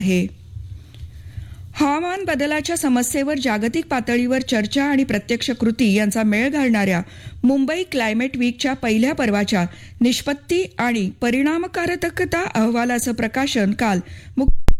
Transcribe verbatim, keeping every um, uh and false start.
आहे. हवामान बदलाच्या समस्येवर जागतिक पातळीवर चर्चा आणि प्रत्यक्ष कृती यांचा मेळ घालणाऱ्या मुंबई क्लायमेट वीकच्या पहिल्या पर्वाच्या निष्पत्ती आणि परिणामकारकता अहवालाचं प्रकाशन काल मुख्य